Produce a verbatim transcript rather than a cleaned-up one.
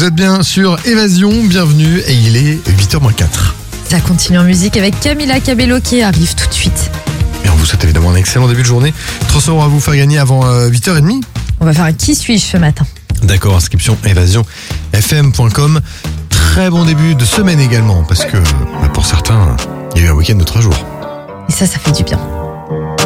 Vous êtes bien sur Évasion, bienvenue et il est huit heures moins quatre. Ça continue en musique avec Camila Cabello qui arrive tout de suite. Et on vous souhaite évidemment un excellent début de journée. trois cents euros à vous faire gagner avant euh, huit heures trente. On va faire un qui suis-je ce matin. D'accord, inscription évasion f m point com. Très bon début de semaine également parce que bah, pour certains, il y a eu un week-end de trois jours. Et ça, ça fait du bien.